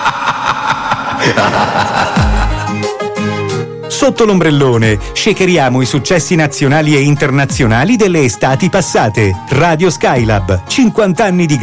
Sotto l'ombrellone shakeriamo i successi nazionali e internazionali delle estati passate. Radio Skylab, 50 anni di